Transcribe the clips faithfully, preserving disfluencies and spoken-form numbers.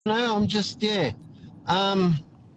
No, I'm just, yeah. Um,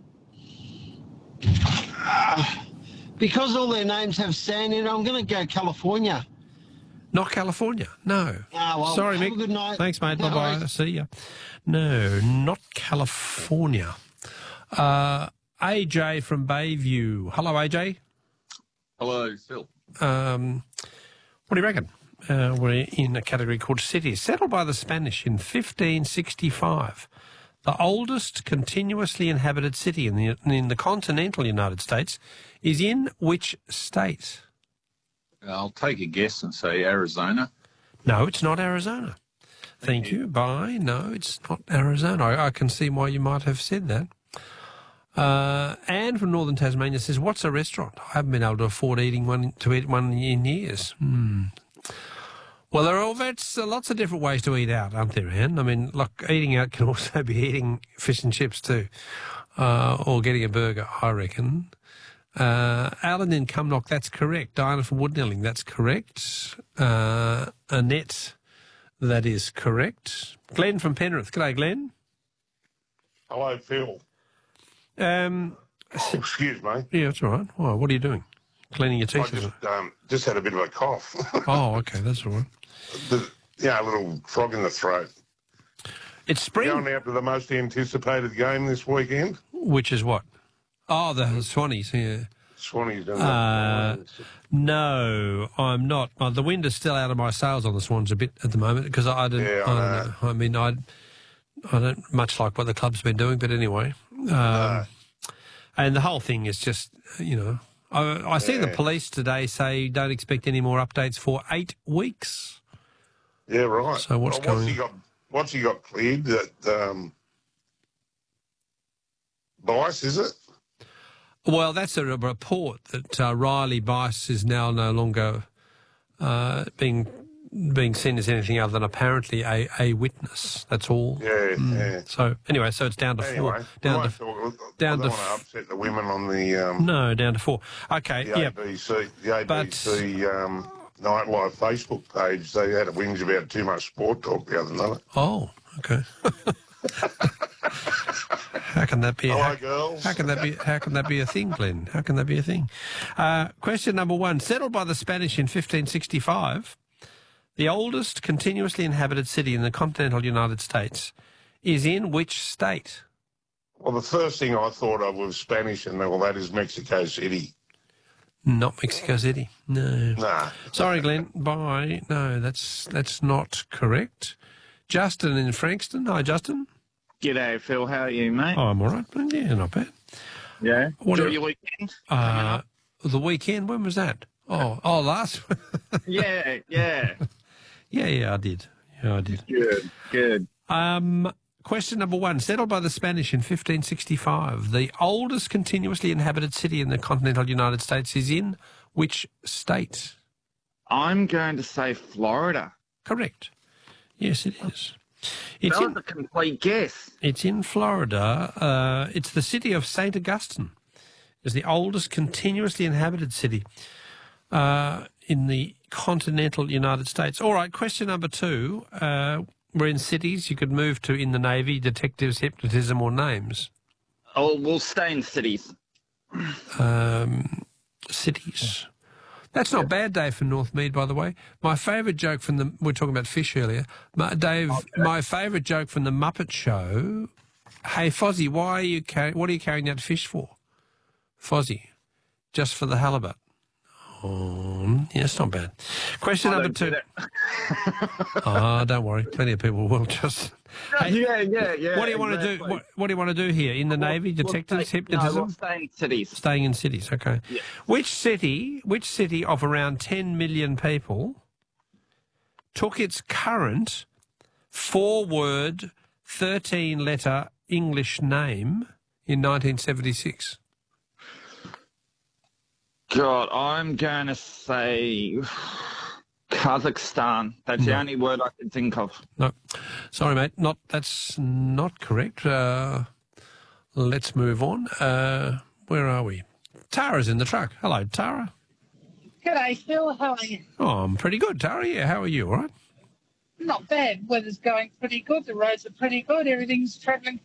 uh, because all their names have sand in it, I'm going to go California. Not California, no. Ah, well, Sorry, have Mick. a good night. Thanks, mate. No Bye-bye. worries. See ya. No, not California. Uh, A J from Bayview. Hello, A J. Hello, Phil. Um, what do you reckon? Uh, we're in a category called cities, settled by the Spanish in fifteen sixty-five. The oldest continuously inhabited city in the in the continental United States is in which state? I'll take a guess and say Arizona. No, it's not Arizona. Thank, Thank you. you. Bye. No, it's not Arizona. I, I can see why you might have said that. Uh, Anne from Northern Tasmania says, "What's a restaurant? I haven't been able to afford eating one to eat one in years." Hmm. Well, there are that's, uh, lots of different ways to eat out, aren't there, Anne? I mean, look, eating out can also be eating fish and chips too, uh, or getting a burger, I reckon. Uh, Alan in Cumnock, that's correct. Diana from Woodnelling, that's correct. Uh, Annette, that is correct. Glenn from Penrith. G'day, Glenn. Hello, Phil. Um, oh, excuse me. Yeah, that's all right. Why, what are you doing? Cleaning your teeth? I just, um, just had a bit of a cough. Oh, okay, that's all right. The, yeah, a little frog in the throat. It's spring. Going out to the most anticipated game this weekend. Which is what? Oh, the Swannies, yeah. Swannies, don't uh, No, I'm not. Uh, the wind is still out of my sails on the Swans a bit at the moment because I, I don't, yeah, I, I, don't know. I mean, I, I don't much like what the club's been doing, but anyway. Um, no. And the whole thing is just, you know, I, I see yeah. the police today say don't expect any more updates for eight weeks. Yeah, right. So what's well, going what's he got? What's he got cleared? That um, Bice, is it? Well, that's a report that uh, Riley Bice is now no longer uh, being being seen as anything other than apparently a, a witness. That's all. Yeah, mm. yeah. So anyway, so it's down to anyway, four. Down to talk, down I don't to want to upset the women on the um, no, down to four. Okay, the yeah. A B C, the A B C but, um, Nightlife Facebook page. They had a whinge about too much sport talk the other night. Oh, okay. How can that be? Hello, how, girls. How can that be? How can that be a thing, Glenn? How can that be a thing? Uh, question number one: settled by the Spanish in fifteen sixty-five, the oldest continuously inhabited city in the continental United States is in which state? Well, the first thing I thought of was Spanish, and well, that is Mexico City. Not Mexico City. No. Nah. Sorry, Glenn. Bye. No, that's that's not correct. Justin in Frankston. Hi, Justin. G'day, Phil. How are you, mate? Oh, I'm all right. Yeah, not bad. Yeah. What Enjoy are, your weekend? Uh, the weekend. When was that? Oh, oh, last. yeah, yeah. Yeah, yeah, I did. Yeah, I did. Good, good. Um, question number one. Settled by the Spanish in fifteen sixty-five, the oldest continuously inhabited city in the continental United States is in which state? I'm going to say Florida. Correct. Yes, it is. It's that in, was a complete guess. It's in Florida. Uh, it's the city of Saint Augustine. It's the oldest continuously inhabited city uh, in the continental United States. All right, question number two. Uh, we're in cities. You could move to in the Navy, detectives, hypnotism, or names. Oh, we'll stay in cities. Um, cities. That's not bad, Dave from Northmead, by the way. My favourite joke from the... We were talking about fish earlier. My, Dave, okay. My favourite joke from the Muppet Show... Hey, Fozzie, why are you car- what are you carrying that fish for? Fozzie, just for the halibut. Oh, yeah, it's not bad. Question I number two. Oh, don't worry. Plenty of people will just... Hey, yeah, yeah, yeah. What do you want exactly. to do? What, what do you want to do here? In the we'll, Navy, detectives, we'll stay, hypnotism? No, we'll stay in cities. Staying in cities, okay. Yeah. Which city, which city of around ten million people took its current four-word, thirteen-letter English name in nineteen seventy-six? God, I'm going to say Kazakhstan. That's no. the only word I can think of. No. Sorry, mate. Not That's not correct. Uh, let's move on. Uh, where are we? Tara's in the truck. Hello, Tara. G'day, Phil. How are you? Oh, I'm pretty good, Tara. Yeah, how are you? All right? not bad. Weather's going pretty good. The roads are pretty good. Everything's travelling